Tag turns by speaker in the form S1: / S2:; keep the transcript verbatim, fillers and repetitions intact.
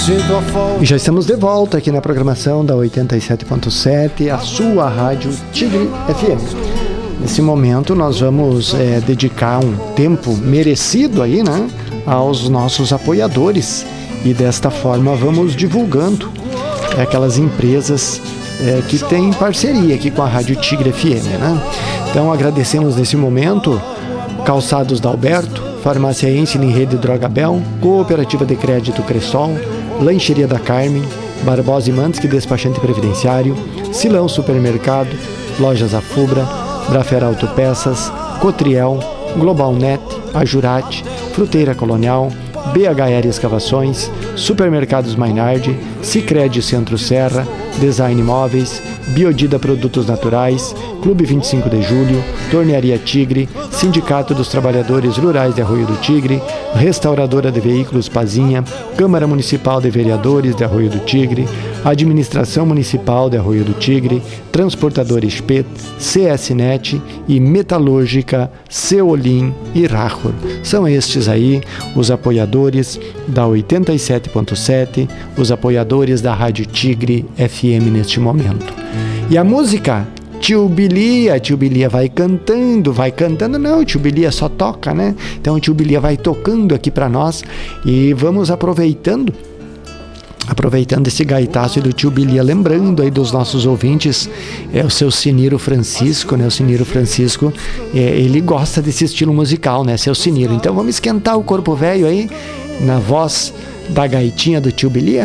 S1: E já estamos de volta aqui na programação da oitenta e sete ponto sete, a sua rádio Tigre F M. Nesse momento nós vamos é, dedicar um tempo merecido aí, né, aos nossos apoiadores, e desta forma vamos divulgando é, aquelas empresas é, que têm parceria aqui com a rádio Tigre F M, né? Então agradecemos nesse momento Calçados da Alberto, Farmácia Ensine Rede Drogabel, Cooperativa de Crédito Cressol, Lancheria da Carmen, Barbosa e Manski Despachante Previdenciário, Silão Supermercado, Lojas Afubra, Brafer Autopeças, Cotriel, Globalnet, Ajurate, Fruteira Colonial, B H R Escavações, Supermercados Mainardi, Sicredi Centro Serra, Design Móveis, Biodida Produtos Naturais, Clube vinte e cinco de Julho, Tornearia Tigre, Sindicato dos Trabalhadores Rurais de Arroio do Tigre, Restauradora de Veículos Pazinha, Câmara Municipal de Vereadores de Arroio do Tigre, Administração Municipal de Arroio do Tigre, Transportadora Spet, C S Net e Metalúrgica Ceolim e Rachor. São estes aí os apoiadores da oitenta e sete ponto sete, os apoiadores da Rádio Tigre F M neste momento. E a música, Tio Bilia, Tio Bilia vai cantando, vai cantando, não, Tio Bilia só toca, né? Então o Tio Bilia vai tocando aqui para nós e vamos aproveitando Aproveitando esse gaitaço do Tio Bilia, lembrando aí dos nossos ouvintes, é o seu Siniro Francisco, né? O Siniro Francisco, é, ele gosta desse estilo musical, né? Seu Siniro. Então vamos esquentar o corpo velho aí, na voz da gaitinha do Tio Bilia.